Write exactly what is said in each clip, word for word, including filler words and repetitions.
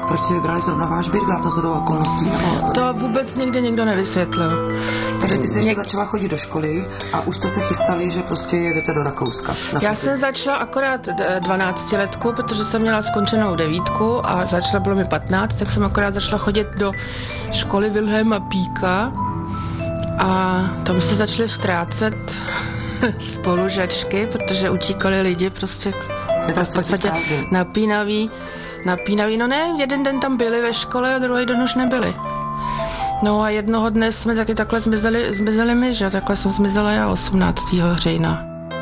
Proč si vybrali zrovna váš byt? Byla to shodou okolností? Nebo... To vůbec nikdy nikdo nevysvětlil. Takže ty jsi Něk... začala chodit do školy a už jste se chystali, že prostě jedete do Rakouska. Já jsem začala akorát dvanáctiletku, protože jsem měla skončenou devítku a začala, bylo mi patnáct, tak jsem akorát začala chodit do školy Wilhelma Píka a tam se začaly ztrácet spolužačky, protože utíkali lidi prostě v podstatě napínaví, napínaví. No ne, jeden den tam byli ve škole a druhý den už nebyli. No a jednoho dne jsme taky takhle zmizeli, zmizeli my, že? Takhle jsem zmizela já osmnáctého října.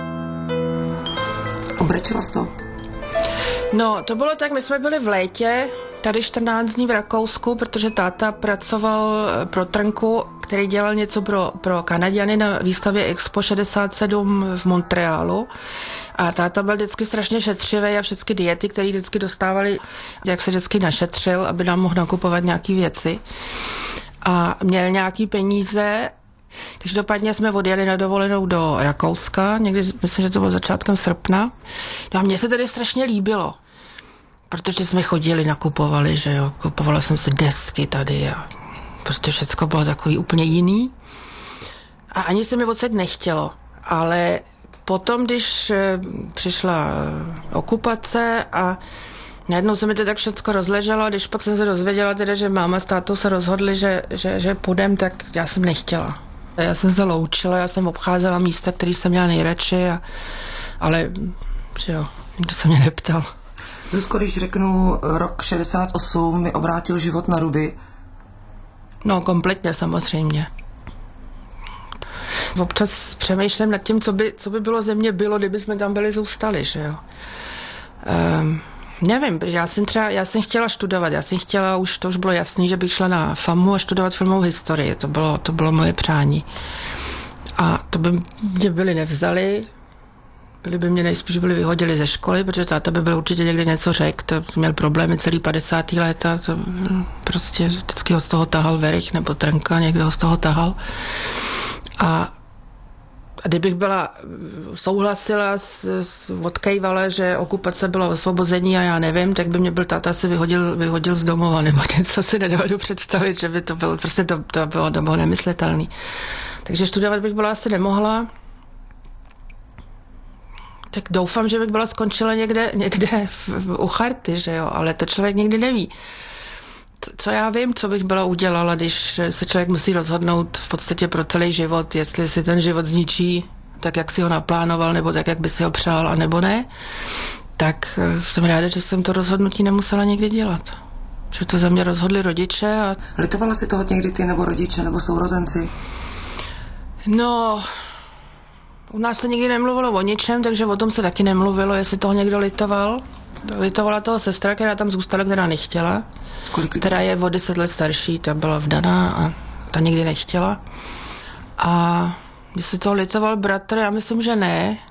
Obrečila jsi to? No, to bylo tak, my jsme byli v létě, tady čtrnáct dní v Rakousku, protože táta pracoval pro Trnku, který dělal něco pro, pro Kanaďany na výstavě Expo šedesát sedm v Montrealu. A táta byl vždycky strašně šetřivý a všechny diety, které vždycky dostávali, jak se vždycky našetřil, aby nám mohl nakupovat nějaké věci. A měl nějaký peníze, takže dopadně jsme odjeli na dovolenou do Rakouska, někdy, myslím, že to bylo začátkem srpna. No a mně se tady strašně líbilo, protože jsme chodili, nakupovali, že jo, kupovala jsem si desky tady a prostě všecko bylo takový úplně jiný. A ani se mi odsaď nechtělo, ale potom, když přišla okupace a najednou se mi to tak všecko rozleželo a když pak jsem se dozvěděla teda, že máma s tátou se rozhodli, že, že, že půjdem, tak já jsem nechtěla. Já jsem se loučila, já jsem obcházela místa, které jsem měla nejradši, a, ale že jo, nikdo se mě neptal. Zuzko, když řeknu rok šedesát osm mi obrátil život na ruby. No, kompletně samozřejmě. Občas přemýšlím nad tím, co by, co by bylo ze mě bylo, kdyby jsme tam byli zůstali, že jo. Um, nevím, já jsem třeba, já jsem chtěla studovat, já jsem chtěla, už to už bylo jasný, že bych šla na FAMu a studovat filmovou historii, to bylo, to bylo moje přání. A to by mě byli nevzali, byli by mě nejspíš byli vyhodili ze školy, protože táta by byl určitě někdy něco řekl, to měl problémy celý padesátá léta, to prostě vždycky ho z toho tahal Verich nebo Trnka, někdo ho z toho tahal. A A kdybych byla, souhlasila, s, s, odkejvala, že okupace byla osvobození a já nevím, tak by mě byl táta si vyhodil, vyhodil z domova, nebo něco si nedovedu představit, že by to bylo, prostě to, to bylo, to bylo nemyslitelný. Takže studovat bych byla asi nemohla. Tak doufám, že bych byla skončila někde, někde v, v, u charty, že jo, ale to člověk nikdy neví. Co já vím, co bych byla udělala, když se člověk musí rozhodnout v podstatě pro celý život, jestli si ten život zničí tak, jak si ho naplánoval, nebo tak, jak by si ho přál, anebo ne, tak jsem ráda, že jsem to rozhodnutí nemusela nikdy dělat. Že to za mě rozhodli rodiče. A... Litovala si toho někdy ty, nebo rodiče, nebo sourozenci? No, u nás se nikdy nemluvilo o ničem, takže o tom se taky nemluvilo, jestli toho někdo litoval. Litovala toho sestra, která tam zůstala, která nechtěla. Kolik? Která je o deset let starší, ta byla vdaná a ta nikdy nechtěla. A jestli toho litoval bratr, já myslím, že ne.